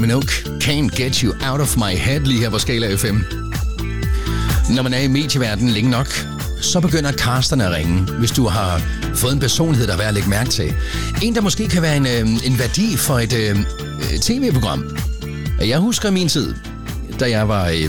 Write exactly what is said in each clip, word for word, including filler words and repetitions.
Minogue, Can't Get You Out of My Head, lige her på Skala F M. Når man er i medieverdenen længe nok, så begynder casterne at ringe, hvis du har fået en personlighed, der er værd at lægge mærke til. En, der måske kan være en, en værdi for et øh, tv-program. Jeg husker min tid, da jeg var øh,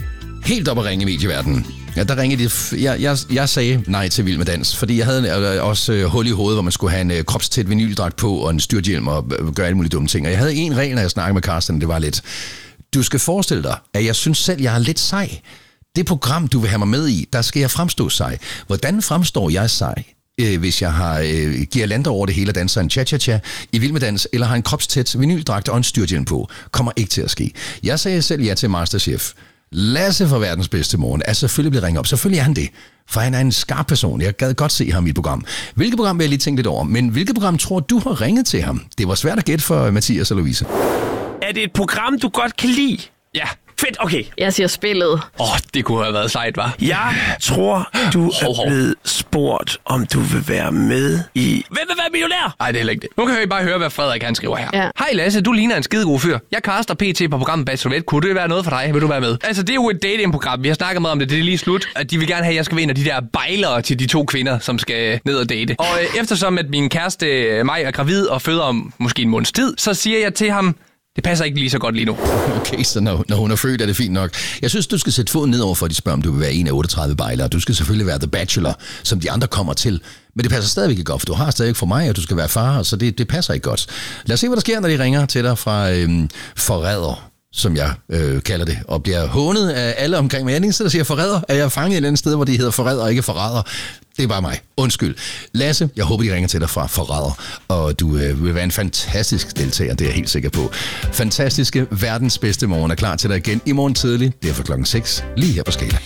helt oppe at ringe i medieverdenen. Ja, der ringede de, jeg, jeg, jeg sagde nej til Vild med Dans, fordi jeg havde også øh, hul i hovedet, hvor man skulle have en øh, kropstæt vinyldragt på og en styrthjelm og øh, gøre alle mulige dumme ting. Og jeg havde en regel, når jeg snakkede med Carsten, det var lidt, du skal forestille dig, at jeg synes selv, jeg er lidt sej. Det program, du vil have mig med i, der skal jeg fremstå sej. Hvordan fremstår jeg sej, øh, hvis jeg har øh, girlander over det hele og danser en cha-cha-cha i Vild med Dans, eller har en kropstæt vinyldragt og en styrthjelm på? Kommer ikke til at ske. Jeg sagde selv ja til Masterchef. Lasse fra Verdens Bedste Morgen er selvfølgelig blevet ringet op. Selvfølgelig er han det, for han er en skarp person. Jeg gad godt se ham i et program. Hvilket program vil jeg lige tænke lidt over, men hvilket program tror du har ringet til ham? Det var svært at gætte for Mathias og Louise. Er det et program, du godt kan lide? Ja. Fedt, okay. Jeg siger spillet. Åh, oh, det kunne have været sejt, hva'? Jeg tror, du Hov, er hov. blevet spurgt, om du vil være med i... Hvem vil være millionær? Nej, det er heller ikke det. Nu kan I bare høre, hvad Frederik han skriver her. Ja. Hej Lasse, du ligner en skidegod fyr. Jeg kaster P T på programmet Bachelorette. Kunne det være noget for dig? Vil du være med? Altså, det er jo et datingprogram. Vi har snakket meget om det. Det er lige slut. At de vil gerne have, at jeg skal være en af de der bejlere til de to kvinder, som skal ned og date. Og øh, eftersom at min kæreste mig er gravid og føder om måske en måneds tid, så siger jeg til ham, det passer ikke lige så godt lige nu. Okay, så når, når hun er født, er det fint nok. Jeg synes, du skal sætte foden ned over for, at de spørger, om du vil være en af otteogtredive bejlere. Du skal selvfølgelig være The Bachelor, som de andre kommer til. Men det passer stadigvæk ikke godt, for du har stadigvæk for mig, at du skal være far, så det, det passer ikke godt. Lad os se, hvad der sker, når de ringer til dig fra øhm, forræder, som jeg øh, kalder det, og bliver hånet af alle omkring mig. Jeg er den eneste, der siger forræder, at jeg er fanget et eller andet sted, hvor de hedder forræder og ikke forræder. Det er bare mig. Undskyld. Lasse, jeg håber, de ringer til dig fra forræder, og du øh, vil være en fantastisk deltager, det er jeg helt sikker på. Fantastiske Verdens Bedste Morgen er klar til dig igen i morgen tidlig. Det er fra klokken seks, lige her på Skala.